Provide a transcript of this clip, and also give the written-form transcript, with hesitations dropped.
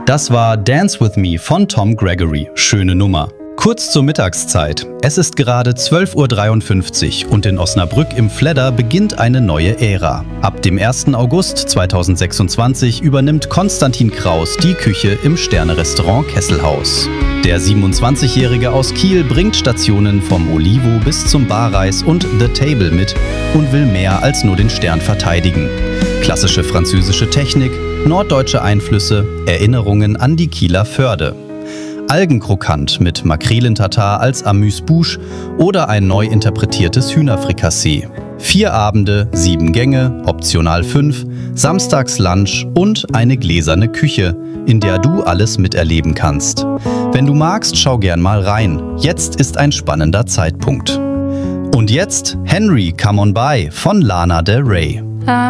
Das war Dance With Me von Tom Gregory. Schöne Nummer. Kurz zur Mittagszeit. Es ist gerade 12:53 Uhr und in Osnabrück im Fledder beginnt eine neue Ära. Ab dem 1. August 2026 übernimmt Konstantin Kraus die Küche im Sterne-Restaurant Kesselhaus. Der 27-Jährige aus Kiel bringt Stationen vom Olivo bis zum Barreis und The Table mit und will mehr als nur den Stern verteidigen. Klassische französische Technik, norddeutsche Einflüsse, Erinnerungen an die Kieler Förde. Algenkrokant mit Makrelen-Tatar als Amuse-Bouche oder ein neu interpretiertes Hühnerfrikassee. 4 Abende, 7 Gänge, optional 5, Samstags-Lunch und eine gläserne Küche, in der du alles miterleben kannst. Wenn du magst, schau gern mal rein. Jetzt ist ein spannender Zeitpunkt. Und jetzt Henry, Come On By von Lana Del Rey.